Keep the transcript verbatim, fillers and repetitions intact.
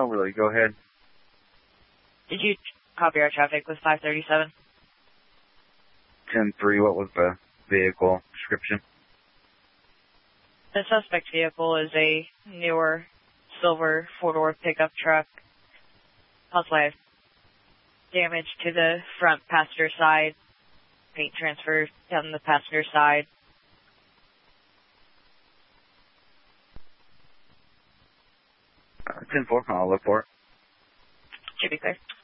Overlay, go ahead. Did you copy our traffic with five thirty-seven? ten three, what was the vehicle description? The suspect vehicle is a newer silver four-door pickup truck. Possibly have damage to the front passenger side. Paint transfer down the passenger side. Uh, ten four, I'll look for it. Should be clear.